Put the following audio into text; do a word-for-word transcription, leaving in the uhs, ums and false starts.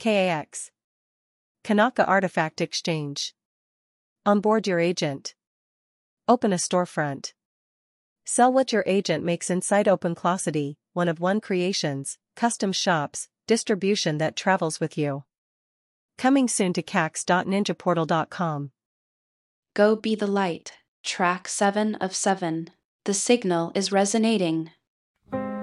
K A X. Kanaka Artifact Exchange. Onboard your agent. Open a storefront. Sell what your agent makes inside OpenClosity, one of one creations, custom shops, distribution that travels with you. Coming soon to cax dot ninja portal dot com. Go be the light. Track seven of seven. The signal is resonating.